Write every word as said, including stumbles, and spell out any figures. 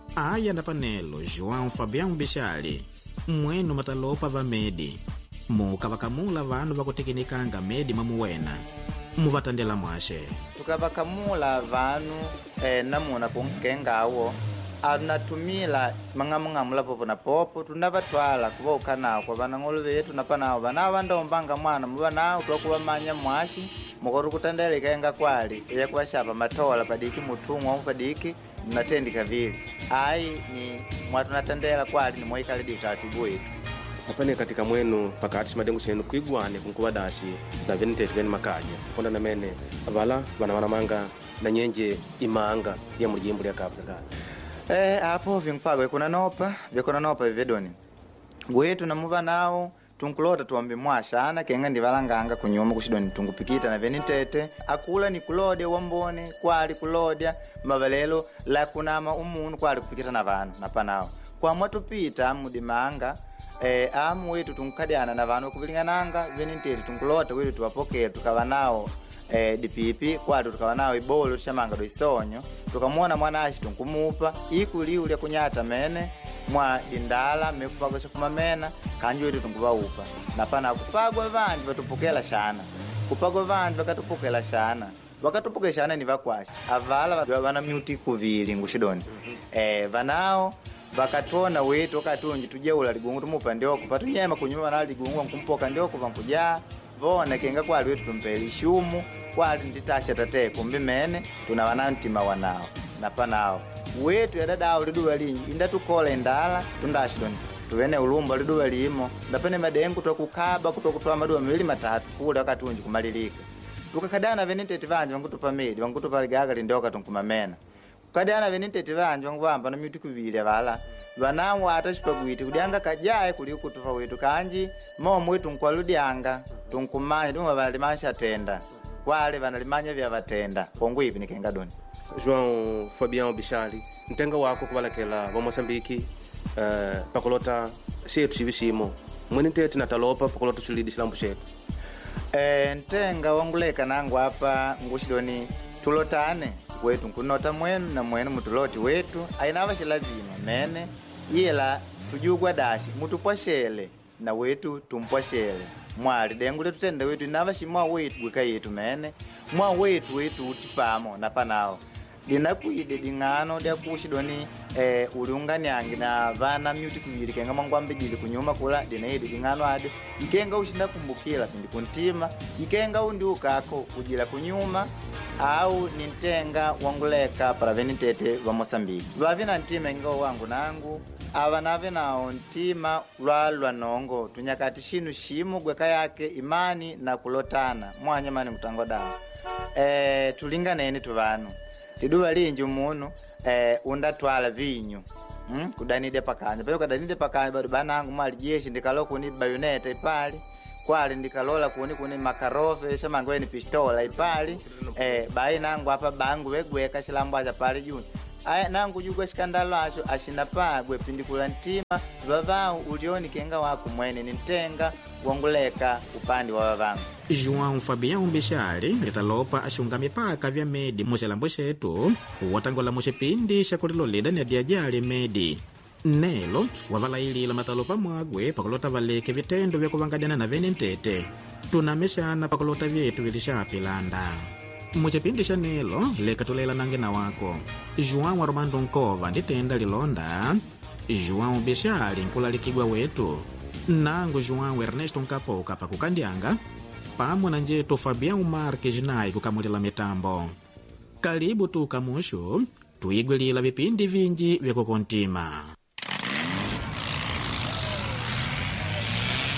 aya na panelo João Fabião Bixali mwenu matalopa va medi mukavakamula vanu vakutekenikanga medi mamuwena muvatandela mwashe tukavakamula vanu eh, namuna kunkengawo anatumila mangamngamula popo na popo tunavatwala kuvoka nawo kwa vanang'olo vetu napanawo vanawo vandombanga mwana muvanawo twakuvamanya mwashi mukoti kutandela ikaenga kwali iya kuwashapa matola padiki mutungwa padiki mnatendika vile ai ni mwatu natandela kwali ni mwaikali ditaratibu wetu apane katika mwenu pakati madengu chenu kuigwane kunkuwa dashi na venitete veni makaja konda na mene avala vana wana manga na nyenje imanga ya mujimbu ya kapta eh hapo vinkpago kuna nopa vikona nopa vivedoni wetu na muva nao tunkulota tuombe mwashana kenga ndivalanganga kunyuma kushidoni tungupikita na venitete akula ni kulode wambone kwali kulodya mavalelo la kunama umunu kwali kupikita na vanu napanao kwa mwatu pita mudimanga eh amu wetu tunkadiana na vanu kuvilingananga venitete tunkulota wetu tuwapokea tukawa nao eh dipipi kwali tukawa nao ibolo tushamanga do isonyo tukamwona mwana ashi tunkumupa ikuli ule kunyata mene mwa indala mekupagwa kumamena kanji wetu tunguvaupa napana kupagwa vanji vatupokela shana kupagwa vanji vakatupokela shana vakatupokela shana ni vakwasha avala vana myuti kuvili ngushidoni eh vanao vakatona wetu wakatunji tujeula ligungu tumupa ndioko patunyema kunyuma na ligungu nkumpoka ndioko vankuja vona kenga kwali wetu tumpeli shumu kwali nditasha tate kumbi mene tunawana ntima wanao napanao wetu ya dada uliduwa linyi inda tukola indala tundashidoni tuwene ulumba uliduwa limo ndapene madengu tukukaba kutokutoa maduwa mwili matatu kule wakatunji kumalilika tukakadana venitete vanji wangutupa medi wangutupa ligaga lindoka tunkumamena kadana venitete vanji wanguvamba na mitu kuvili vala vanamu watashipagwiti kudianga kajaye kuli kutupa wetu kanji momu wetu nkwaludianga tunkumanya tuma vanalimasha tenda wale vanalimanya vya vatenda kongu hivi nikenga doni João Fabião Bixali ntenga wako kubalakela va Mosambiki uh, pakolota shetu chivishimo mwini tete natalopa pakolota chulidi shilambu shetu eh ntenga wanguleka nangu hapa ngushidoni tulotane wetu nkunota mwenu na mwenu mutuloti wetu ainava shilazima mene ila tujugwa dashi mutupwashele na wetu tumpwashele mwali dengu letu tende wetu inava shimwa wetu gweka yetu mene mwa wetu wetu utipamo napanao linakuide dingano dia kushidoni eh uliunganyangi na vana myuti kubili kenga mangwambe dili kunyuma kula dinaide dingano ade ikenga ushinda kumbukila pindi kuntima ikenga undi ukako kujila kunyuma au nintenga wanguleka para venitete va Mosambiki vavina ntima ingo wangu nangu avanave nao ntima lwalwa nongo tunyakati shinu shimu gweka yake imani na kulotana mwanya mani kutango dawa eh tulinganeni tuvanu liduwa linji umunu eh undatwala vinyu mm? kudanide pakanya pero kadanide pakanya bado banangu mali jeshi ndikaloku ni bayoneta ipali kwali ndikalola kuni kuni makarofe shamangwe ni pistola ipali eh bai nangu hapa bangu wegweka shilambo aja pali juni aya nangu jugwa shikandalo asho ashina pagwe pindikula ntima vavao ulioni kenga wako mwene nintenga wanguleka upandi wa vavangu João Fabião Bixali litalopa ashunga mipaka vya medi mushilambo shetu watangola mushipindi shakuliloleda ni adiajali medi nelo wavalailila matalopa mwagwe pakulota valeke vitendo vya kuvangadiana na venentete tunameshana pakulota vyetu vilishapilanda muchipindi sha nelo leka tulela nange na wako João Armando Nkova nditenda lilonda João Bixali nkulalikigwa wetu nangu João Ernesto Nkapoka pakukandianga pamwe na njeto Fabião Marques naye kukamulila mitambo karibu tukamushu tuigwilila vipindi vingi vya kukontima.